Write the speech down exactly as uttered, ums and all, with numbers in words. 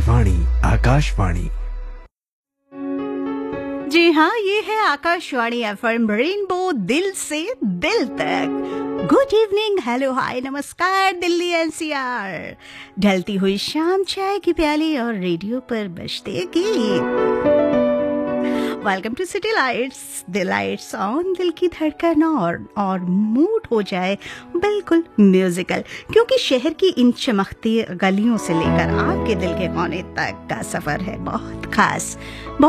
वाणी आकाशवाणी। जी हाँ, ये है आकाशवाणी एफएम रेनबो, दिल से दिल तक। गुड इवनिंग, हेलो, हाय, नमस्कार दिल्ली एनसीआर। ढलती हुई शाम, चाय की प्याली और रेडियो पर बजते गीत। Welcome to city lights, the lights on, दिल की धड़कन और और मूड हो जाए बिल्कुल म्यूजिकल, क्योंकि शहर की इन चमकती गलियों से लेकर आपके दिल के कोने तक का सफर है बहुत खास।